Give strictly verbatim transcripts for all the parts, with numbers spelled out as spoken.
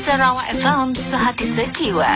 Sarawak F M, sehati sejiwa.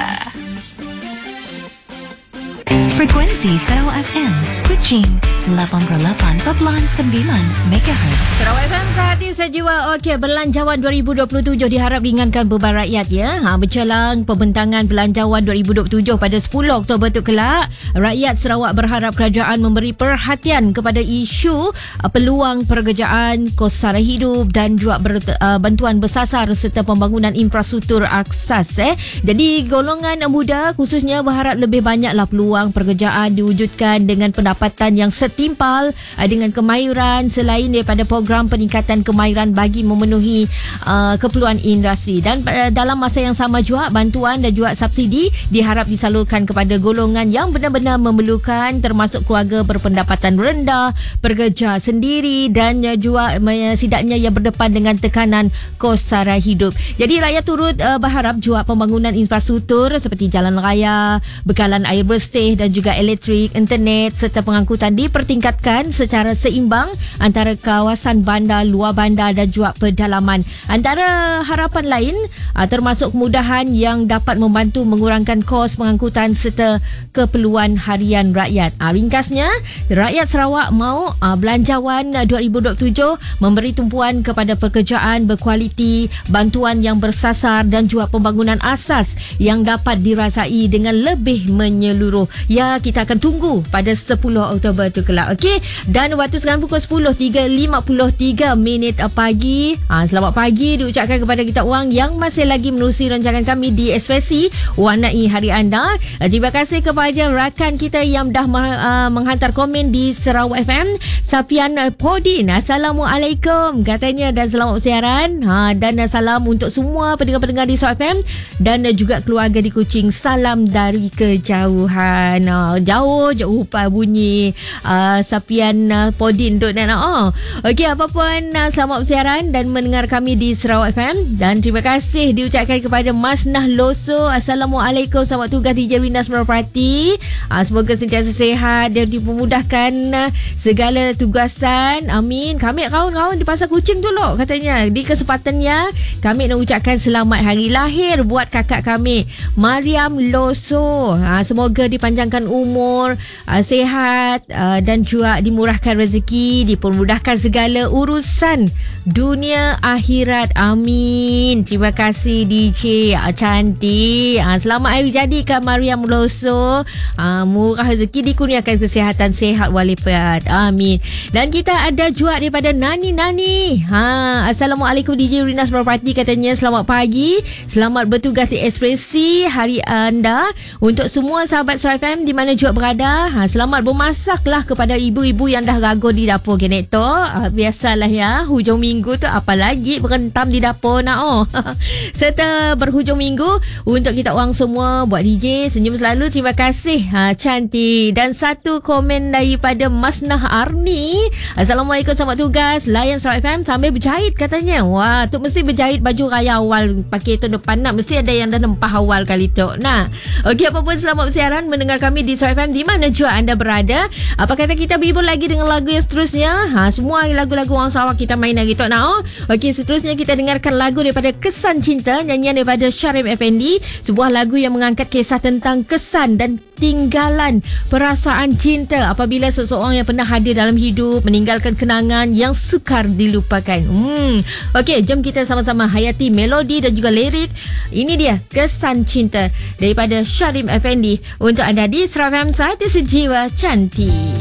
Frekuensi Sarawak F M, Kuching lapan puluh lapan perpuluhan sembilan megahertz. Sarawak F M, sehati sejiwa. Okey, Belanjawan dua ribu dua puluh tujuh diharap ringankan beban rakyat ya. Ha, bercalang pembentangan Belanjawan dua ribu dua puluh tujuh pada sepuluh Oktober tu kelak. Rakyat Sarawak berharap kerajaan memberi perhatian kepada isu uh, peluang pekerjaan, kos sara hidup dan juga ber, uh, bantuan bersasar serta pembangunan infrastruktur asas. Eh. Jadi golongan muda khususnya berharap lebih banyaklah peluang pekerjaan diwujudkan dengan pendapatan yang setimpal uh, dengan kemahiran selain daripada program peningkatan kemahiran bagi memenuhi uh, keperluan industri. Dan uh, dalam masa yang sama juga bantuan dan juga subsidi diharap disalurkan kepada golongan yang benar-benar memerlukan, termasuk keluarga berpendapatan rendah, pekerja sendiri dan uh, juga uh, setidaknya yang berdepan dengan tekanan kos sara hidup. Jadi rakyat turut uh, berharap juga pembangunan infrastruktur seperti jalan raya, bekalan air bersih dan juga elektrik, internet serta pengangkutan dipertingkatkan secara seimbang antara kawasan bandar, luar bandar dan juga pedalaman. Antara harapan lain uh, termasuk kemudahan yang dapat membantu mengurangkan kos pengangkutan serta keperluan harian rakyat. Uh, ringkasnya, rakyat Sarawak mahu uh, Belanjawan dua ribu dua puluh tujuh memberi tumpuan kepada pekerjaan berkualiti, bantuan yang bersasar dan juga pembangunan asas yang dapat dirasai dengan lebih menyeluruh. Ya, kita akan tunggu pada sepuluh Oktober tu kelak. Okey, dan waktu sekarang pukul sepuluh lima puluh tiga minit pagi. Ha, selamat pagi diucapkan kepada kita orang yang masih lagi menerusi rancangan kami di Ekspresi Warnai Hari Anda. Terima kasih kepada rakan kita yang dah uh, menghantar komen di Sarawak F M. Safian Podin, Assalamualaikum katanya, dan selamat bersiaran. Ha, dan salam untuk semua pendengar-pendengar di Sarawak F M dan juga keluarga di Kuching. Salam dari kejauhan. Ha, jauh jauh upah bunyi uh, Safian uh, Podin duk nak oh. Okey, apa pun uh, selamat bersiaran dan mendengar kami di Sarawak F M. Dan terima kasih diucapkan kepada Mas Nahloso. Assalamualaikum, selamat tugas D J Winas Merpati. uh, Semoga sentiasa sihat dan dipermudahkan uh, segala tugasan. Amin. Kami kawan-kawan di Pasar Kuching tu loh katanya. Di kesempatannya kami nak ucapkan selamat hari lahir buat kakak kami Mariam Loso. uh, Semoga dipanjangkan umur, uh, sihat uh, dan juga dimurahkan rezeki, dipermudahkan segala urusan dunia akhirat. Amin. Terima kasih D J uh, cantik. uh, Selamat hari jadi Kak Mariam Loso. uh, Murah rezeki, dikurniakan kesihatan, sihat walafiat. Amin. Dan kita ada juga daripada Nani-Nani. ha, Assalamualaikum D J Rinas Property katanya. Selamat pagi, selamat bertugas di Ekspresi Hari Anda. Untuk semua sahabat Sarawak F M di mana juga berada, ha, selamat bermasaklah kepada ibu-ibu yang dah gagal di dapur genek tu. ha, Biasalah ya, hujung minggu tu apalagi berentam di dapur nak oh. Serta berhujung minggu untuk kita orang semua buat D J senyum selalu. Terima kasih. ha, Cantik. Dan satu komen daripada Mas Nah Arni. Assalamualaikum, selamat tugas layan Sarawak F M sambil berjahit katanya. Wah, tu mesti berjahit baju raya awal pakai tahun depan nak. Mesti ada yang dah nempah awal kali tu. Nah, okey, apa pun selamat bersiaran mendengar kami di Sarawak F M di mana juga anda berada. Apa kata kita berhibur lagi dengan lagu yang seterusnya. Ha, semua lagu-lagu orang Sarawak kita main lagi tu nak oh. Okey, seterusnya kita dengarkan lagu daripada Kesan Cinta, nyanyian daripada Syarim Effendi. Sebuah lagu yang mengangkat kisah tentang kesan dan tinggalan perasaan cinta apabila seseorang yang pernah hadir dalam hidup meninggalkan kenangan yang sukar dilupakan. Hmm. Okey, jom kita sama-sama hayati melodi dan juga lirik. Ini dia Kesan Cinta daripada Syarim Effendi untuk anda di Sarawak F M, sehati sejiwa cantik.